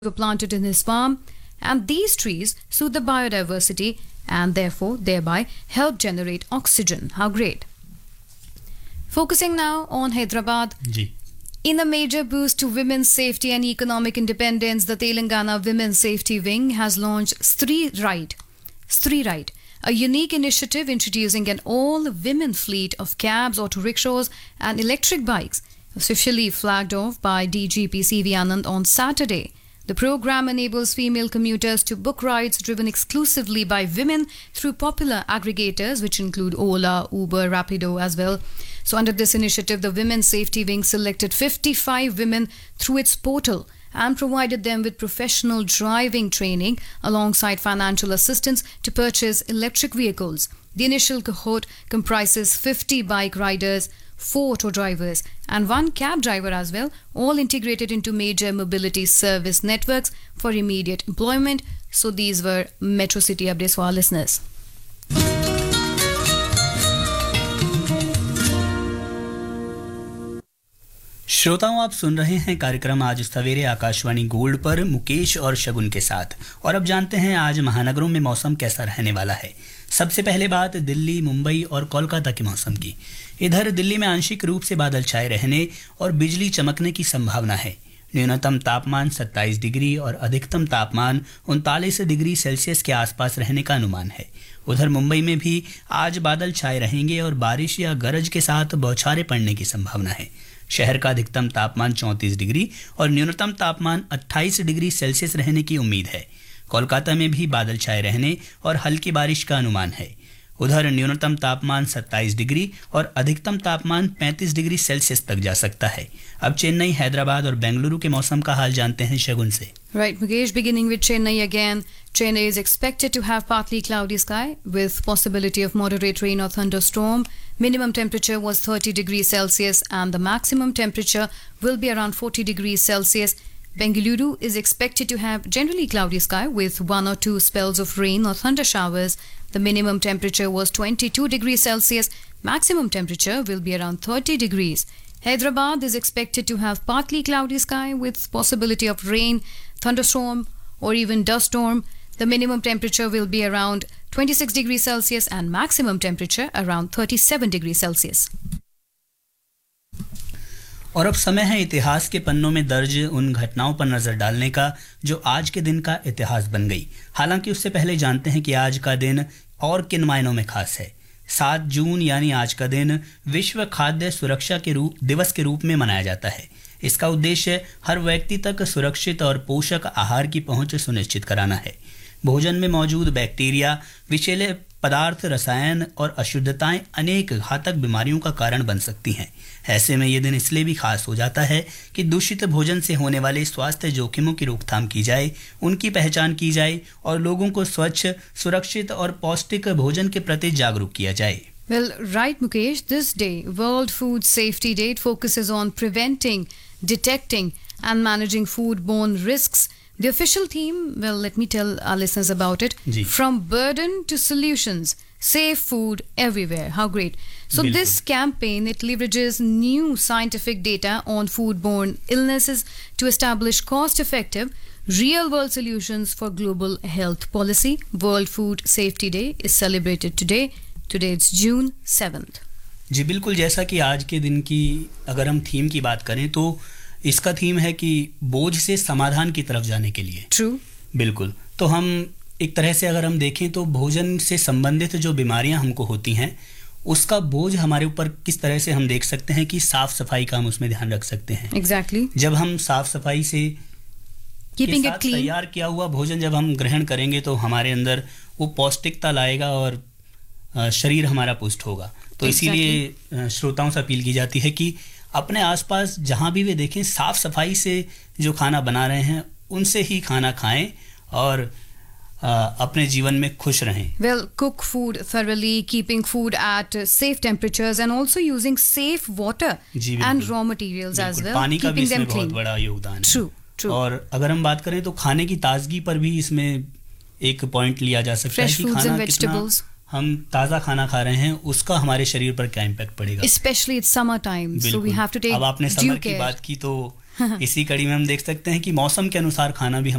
were planted in his farm, and these trees soothe the biodiversity and therefore thereby help generate oxygen. How great! Focusing now on Hyderabad. Ji. In a major boost to women's safety and economic independence, the Telangana Women's Safety Wing has launched Stree Ride, a unique initiative introducing an all-women fleet of cabs, auto rickshaws and electric bikes, officially flagged off by DGP CV Anand on Saturday. The program enables female commuters to book rides driven exclusively by women through popular aggregators which include Ola, Uber, Rapido as well. So under this initiative, the Women's Safety Wing selected 55 women through its portal and provided them with professional driving training alongside financial assistance to purchase electric vehicles. The initial cohort comprises 50 bike riders, 4 auto drivers and 1 cab driver as well, all integrated into major mobility service networks for immediate employment. So these were Metro City updates for our listeners. श्रोताओं, आप सुन रहे हैं कार्यक्रम आज सवेरे Akashvani gold पर मुकेश और शगुन के साथ। और अब जानते हैं आज महानगरों में मौसम कैसा रहने वाला है। सबसे पहले बात दिल्ली, मुंबई और कोलकाता के मौसम की। इधर दिल्ली में आंशिक रूप से बादल छाए रहने और बिजली चमकने की संभावना है। न्यूनतम तापमान 27 डिग्री और अधिकतम तापमान 39 डिग्री सेल्सियस के आसपास रहने का अनुमान है। उधर मुंबई में भी आज बादल छाए रहेंगे और बारिश या गरज के साथ बौछारें पड़ने की संभावना है। शहर का अधिकतम तापमान 34 डिग्री और न्यूनतम तापमान 28 डिग्री सेल्सियस रहने की उम्मीद है। कोलकाता में भी बादल छाए रहने और हल्की बारिश का अनुमान है। उधर न्यूनतम तापमान 27 डिग्री और अधिकतम तापमान 35 डिग्री सेल्सियस तक जा सकता है। अब चेन्नई, हैदराबाद और बेंगलुरु के मौसम का हाल जानते हैं शगुन से। Right, Mukesh, beginning with Chennai again. Chennai is expected to have partly cloudy sky with possibility of moderate rain or thunderstorm. Minimum temperature was 30 degrees Celsius and the maximum temperature will be around 40 degrees Celsius. Bengaluru is expected to have generally cloudy sky with 1 or 2 spells of rain or thunder showers. The minimum temperature was 22 degrees Celsius. Maximum temperature will be around 30 degrees. Hyderabad is expected to have partly cloudy sky with possibility of rain, thunderstorm or even dust storm. The minimum temperature will be around 26 degrees Celsius and maximum temperature around 37 degrees Celsius. और अब समय है इतिहास के पन्नों में दर्ज उन घटनाओं पर नजर डालने का जो आज के दिन का इतिहास बन गई। हालांकि उससे पहले जानते हैं कि आज का दिन और किन मायनों में खास है। 7 जून यानी आज का दिन विश्व खाद्य सुरक्षा दिवस के रूप में मनाया जाता है। इसका उद्देश्य हर व्यक्ति तक सुरक्षित और पोषक आहार की पहुंच सुनिश्चित कराना है। भोजन में मौजूद बैक्टीरिया, विषैले पदार्थ, रसायन और अशुद्धताएं अनेक घातक बीमारियों का कारण बन सकती हैं। ऐसे में ये दिन इसलिए भी खास हो जाता है कि दूषित भोजन से होने वाले स्वास्थ्य जोखिमों की रोकथाम की जाए, उनकी पहचान की जाए और लोगों को स्वच्छ, सुरक्षित और पौष्टिक भोजन के प्रति जागरूक किया जाए। Well, right, Mukesh. This day, World Food Safety Day, focuses on preventing, detecting and managing foodborne risks. The official theme, well, let me tell our listeners about it. Ji. From burden to solutions, safe food everywhere. How great. So बिल्कुल. this campaign, it leverages new scientific data on foodborne illnesses to establish cost-effective, real-world solutions for global health policy. World Food Safety Day is celebrated today. Today it's June 7th. जी बिल्कुल, जैसा कि आज के दिन की अगर हम थीम की बात करें तो इसका थीम है कि बोझ से समाधान की तरफ जाने के लिए। True. बिल्कुल, तो हम एक तरह से अगर हम देखें तो भोजन से संबंधित जो बीमारियां हमको होती हैं उसका बोझ हमारे ऊपर किस तरह से हम देख सकते हैं कि साफ सफाई का हम उसमें ध्यान रख सकते हैं। Exactly. जब हम साफ सफाई से Keeping के it साथ clean. तैयार किया हुआ भोजन जब हम ग्रहण करेंगे तो हमारे अंदर वो पौष्टिकता लाएगा और शरीर हमारा पुष्ट होगा। तो इसीलिए श्रोताओं से अपील की जाती है कि अपने आसपास जहाँ भी वे देखें साफ सफाई से जो खाना बना रहे हैं उनसे ही खाना खाएं और अपने जीवन में खुश रहें। Well, cook food thoroughly, keeping food at safe temperatures and also using safe water and raw materials as well. पानी का भी keeping them इसमें बहुत clean. बड़ा योगदान है। True, true. और अगर हम बात करें तो खाने की ताजगी पर भी इसमें एक पॉइंट लिया जा सकता है Fresh कि fruits खाना and कितना vegetables. हम ताज़ा खाना खा रहे हैं उसका हमारे शरीर पर क्या इम्पैक्ट पड़ेगा। Especially it's summer time, so we बिल्कुल। have to take अब आपने due समर की care. बात की तो इसी कड़ी में हम देख सकते हैं कि मौसम के अनुसार खाना भी